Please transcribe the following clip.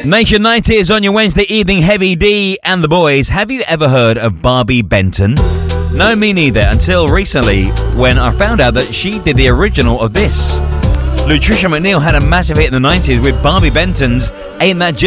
Nation 90s on your Wednesday evening. Heavy D and the boys. Have you ever heard of Barbie Benton? No, me neither, until recently when I found out that she did the original of this. Lutricia McNeil had a massive hit in the 90s with Barbie Benton's Ain't That Just